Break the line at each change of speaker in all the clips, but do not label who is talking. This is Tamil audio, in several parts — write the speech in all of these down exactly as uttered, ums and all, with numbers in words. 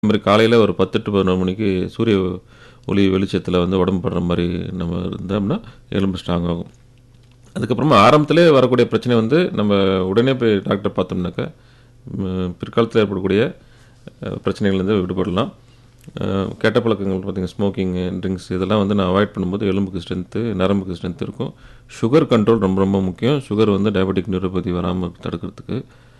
இந்த மாதிரி காலையில் ஒரு பத்து டு பதினொரு மணிக்கு சூரிய ஒளி வெளிச்சத்தில் வந்து உடம்பு படுற மாதிரி நம்ம இருந்தோம்னா எலும்பு ஸ்ட்ராங் ஆகும். அதுக்கப்புறமா ஆரம்பத்திலே வரக்கூடிய பிரச்சனை வந்து நம்ம உடனே போய் டாக்டர் பார்த்தோம்னாக்கா பிற்காலத்தில் ஏற்படக்கூடிய பிரச்சனைகள்லேருந்து விடுபடலாம். கெட்ட பழக்கங்கள் பார்த்திங்கன்னா ஸ்மோக்கிங்கு, ட்ரிங்க்ஸ் இதெல்லாம் வந்து நான் அவாய்ட் பண்ணும்போது எலும்புக்கு ஸ்ட்ரென்த்து, நரம்புக்கு ஸ்ட்ரென்த் இருக்கும். சுகர் கண்ட்ரோல் ரொம்ப ரொம்ப முக்கியம். சுகர் வந்து டயபெட்டிக் நியூரோபதி வராமல் தடுக்கிறதுக்கு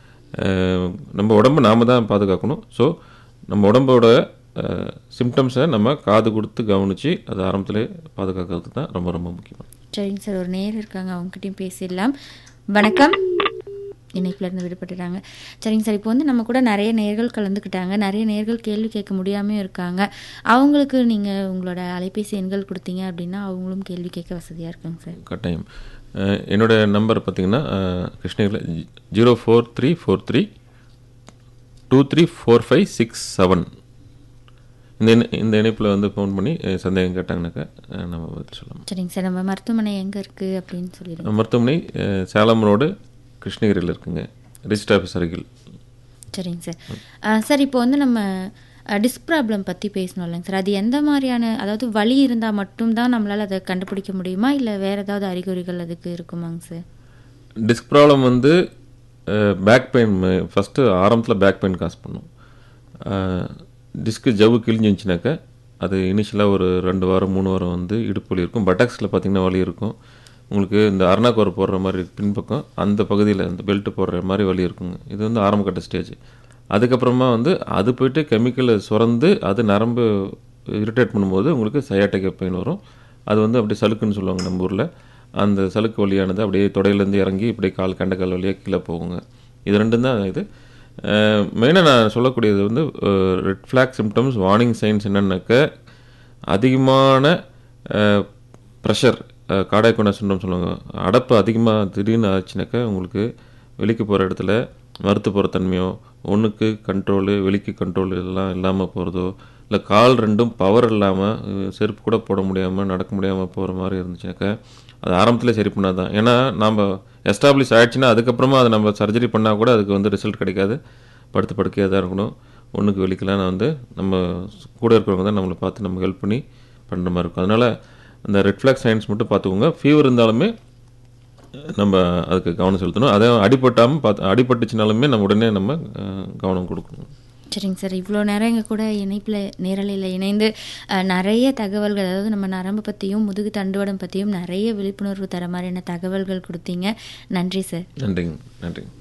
நம்ம உடம்பை நாம் தான் பாதுகாக்கணும். ஸோ நம்ம உடம்போட சிம்டம்ஸை நம்ம காது கொடுத்து கவனித்து அதை ஆரம்பத்திலே பாதுகாக்கிறது தான் ரொம்ப ரொம்ப முக்கியம்.
சரிங்க சார், ஒரு நேர் இருக்காங்க, அவங்ககிட்டையும் பேசிடலாம். வணக்கம். இணைப்புலேருந்து விடுபட்டுட்டாங்க. சரிங்க சார், இப்போ வந்து நம்ம கூட நிறைய நேர்கள் கலந்துக்கிட்டாங்க, நிறைய நேர்கள் கேள்வி கேட்க முடியாமையும் இருக்காங்க. அவங்களுக்கு நீங்கள் உங்களோட அலைபேசி எண்கள் கொடுத்தீங்க அப்படின்னா அவங்களும் கேள்வி கேட்க வசதியாக இருக்குங்க சார்.
கட்டாயம். என்னோட நம்பர் பார்த்திங்கன்னா கிருஷ்ணகிரியில் zero four three four three two three four five six seven. இந்த இந்த இணைப்பில் வந்து ஃபோன் பண்ணி சந்தேகம் கேட்டாங்கனாக்கா நம்ம பதில் சொல்லலாம்.
சரிங்க சார், நம்ம மருத்துவமனை எங்கே இருக்குது அப்படின்னு சொல்லிடுங்க.
மருத்துவமனை சேலம் ரோடு கிருஷ்ணகிரியில் இருக்குங்க, ரிஜிஸ்டர் ஆஃபீஸ் அருகில்.
சரிங்க சார். சார், இப்போ வந்து நம்ம டிஸ்க் ப்ராப்ளம் பற்றி பேசணும் இல்லைங்க சார், அது எந்த மாதிரியான, அதாவது வலி இருந்தால் மட்டும்தான் நம்மளால் அதை கண்டுபிடிக்க முடியுமா இல்லை வேறு ஏதாவது அறிகுறிகள் அதுக்கு இருக்குமாங்க சார்?
டிஸ்க் ப்ராப்ளம் வந்து பேக் பெயின் ஃபஸ்ட்டு ஆரம்பத்தில் பேக் பெயின் காசு பண்ணும். டிஸ்க்கு ஜவ்வு கிழிஞ்சிருந்துச்சுனாக்கா அது இனிஷியலாக ஒரு ரெண்டு வாரம் மூணு வாரம் வந்து இடுப்பு வலி இருக்கும். பட்டாக்ஸில் பார்த்திங்கன்னா வலி இருக்கும். உங்களுக்கு இந்த அருணாக்கோர் போடுற மாதிரி பின்பக்கம் அந்த பகுதியில் அந்த பெல்ட்டு போடுற மாதிரி வலி இருக்குங்க. இது வந்து ஆரம்ப கட்ட ஸ்டேஜ். அதுக்கப்புறமா வந்து அது போய்ட்டு கெமிக்கலை சுரந்து அது நரம்பு இரிட்டேட் பண்ணும்போது உங்களுக்கு சயாட்டிக் பெயின் வரும். அது வந்து அப்படியே சலுக்குன்னு சொல்லுவாங்க நம்ம ஊரில். அந்த சலுக்கு வழியானது அப்படியே தொடையிலேருந்து இறங்கி இப்படியே கால் கண்டக்கால் வழியாக கீழே போகுங்க. இது ரெண்டும் தான் இது. மெயினாக நான் சொல்லக்கூடியது வந்து red flag symptoms, warning science என்னென்னாக்க அதிகமான ப்ரெஷர், கார்டியாக் சிம்டம் சொல்லுவாங்க. அடப்பு அதிகமாக திடீர்னு ஆச்சுனாக்கா உங்களுக்கு வெளிக்கு போகிற இடத்துல மறுத்து போகிற தன்மையோ, ஒன்றுக்கு கண்ட்ரோலு வெளிக்கு கண்ட்ரோல் இதெல்லாம் இல்லாமல் போகிறதோ, இல்லை கால் ரெண்டும் பவர் இல்லாமல் செருப்பு கூட போட முடியாமல் நடக்க முடியாமல் போகிற மாதிரி இருந்துச்சுனாக்கா அது ஆரம்பத்தில் சரி பண்ணால் தான். ஏன்னா நம்ம எஸ்டாப்ளிஷ் ஆகிடுச்சுன்னா அதுக்கப்புறமா அதை நம்ம சர்ஜரி பண்ணால் கூட அதுக்கு வந்து ரிசல்ட் கிடைக்காது. படுத்து படுக்கையாக தான் இருக்கணும். ஒன்றுக்கு வெளிக்கெலாம் வந்து நம்ம கூட இருக்கிறவங்க தான் நம்மளை பார்த்து நம்ம ஹெல்ப் பண்ணி பண்ணுற மாதிரி இருக்கும். அதனால் அந்த ரெட் ஃப்ளாக் சைன்ஸ் மட்டும் பார்த்துக்கோங்க. ஃபீவர் இருந்தாலுமே நம்ம அதுக்கு கவனம் செலுத்தணும். அதை அடிபட்டாமல் பார்த்து அடிபட்டுச்சுனாலுமே நம்ம உடனே நம்ம கவனம் கொடுக்கணும்.
சரிங்க சார், இவ்வளோ நேரம் எங்கள் கூட இணைப்பில் நேரலையில் இணைந்து நிறைய தகவல்கள், அதாவது நம்ம நரம்பு பற்றியும் முதுகு தண்டுவடம் பற்றியும் நிறைய விழிப்புணர்வு தர மாதிரியான தகவல்கள் கொடுத்தீங்க. நன்றி சார்.
நன்றிங்க. நன்றி.